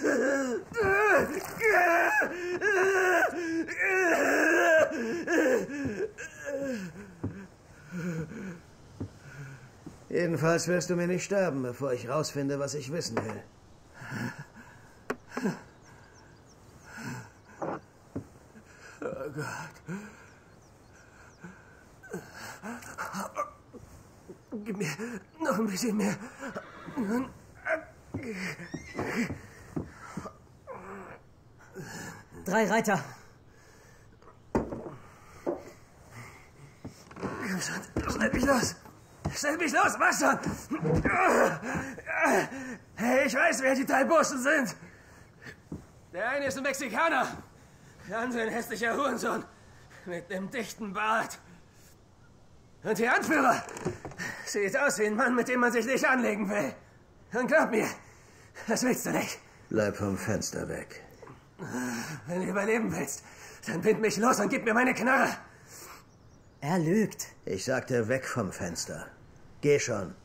Jedenfalls wirst du mir nicht sterben, bevor ich rausfinde, was ich wissen will. Oh Gott. Gib mir noch ein bisschen mehr. 3 Reiter. Komm schon, schneid mich los. Schneid mich los, mach schon. Hey, ich weiß, wer die 3 Burschen sind. Der eine ist ein Mexikaner. Der andere ein hässlicher Hurensohn. Mit einem dichten Bart. Und der Anführer sieht aus wie ein Mann, mit dem man sich nicht anlegen will. Und glaub mir, das willst du nicht. Bleib vom Fenster weg. Wenn du überleben willst, dann bind mich los und gib mir meine Knarre. Er lügt. Ich sagte weg vom Fenster. Geh schon.